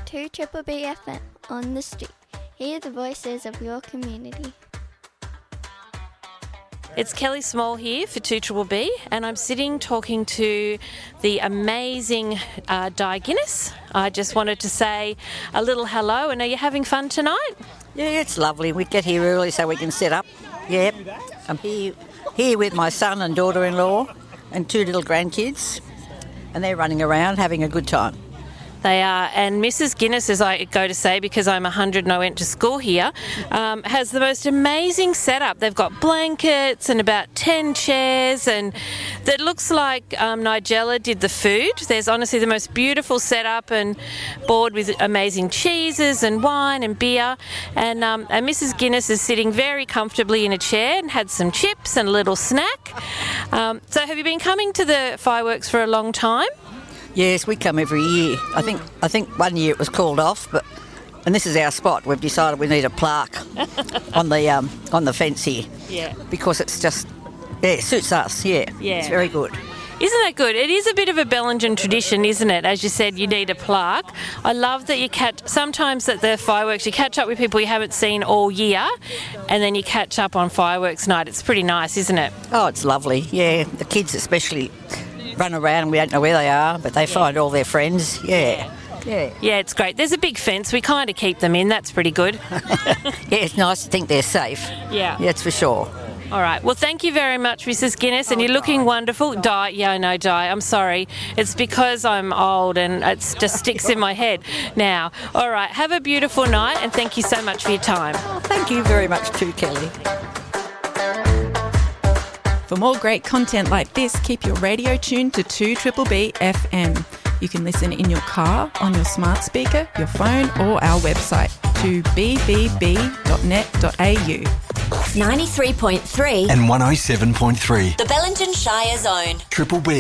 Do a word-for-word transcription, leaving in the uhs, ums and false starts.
two Triple B F M on the street. Hear the voices of your community. It's Kelly Small here for two Triple B, and I'm sitting talking to the amazing uh, Di Guinness. I just wanted to say a little hello, and are you having fun tonight? Yeah, it's lovely. We get here early so we can set up. Yep. I'm here, here with my son and daughter-in-law and two little grandkids, and they're running around having a good time. They are, and Missus Guinness, as I go to say because I'm one hundred and I went to school here, um, has the most amazing setup. They've got blankets and about ten chairs, and that looks like um, Nigella did the food. There's honestly the most beautiful setup and board with amazing cheeses and wine and beer, and, um, and Missus Guinness is sitting very comfortably in a chair and had some chips and a little snack. Um, so have you been coming to the fireworks for a long time? Yes, we come every year. I think I think one year it was called off, but and this is our spot. We've decided we need a plaque on the um, on the fence here. Yeah. Because it's just yeah, it suits us. Yeah. Yeah. It's very good. Isn't that good? It is a bit of a Bellingen tradition, isn't it? As you said, you need a plaque. I love that you catch, sometimes at the fireworks, you catch up with people you haven't seen all year, and then you catch up on fireworks night. It's pretty nice, isn't it? Oh, it's lovely. Yeah, the kids especially run around and we don't know where they are, but they yeah. find all their friends. Yeah. Yeah. Yeah, it's great. There's a big fence. We kind of keep them in. That's pretty good. Yeah, it's nice to think they're safe. Yeah. That's for sure. All right. Well, thank you very much, Missus Guinness, and oh, you're looking Di. wonderful. Di, yeah, no, Di, I'm sorry. It's because I'm old and it just sticks in my head now. All right. Have a beautiful night, and thank you so much for your time. Oh, thank you very much too, Kelly. For more great content like this, keep your radio tuned to two Triple B F M. You can listen in your car, on your smart speaker, your phone, or our website, two b b b dot net dot a u. ninety-three point three and one oh seven point three. The Bellingen Shire Zone. Triple B.